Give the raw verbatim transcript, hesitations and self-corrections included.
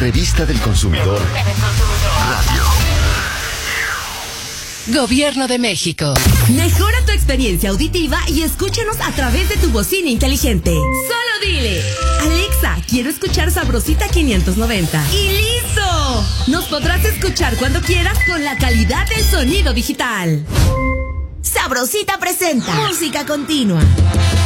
Revista del Consumidor Radio. Gobierno de México. Mejora tu experiencia auditiva y escúchanos a través de tu bocina inteligente. Solo dile: Alexa, quiero escuchar Sabrosita quinientos noventa. ¡Y listo! Nos podrás escuchar cuando quieras con la calidad del sonido digital. Sabrosita presenta música continua.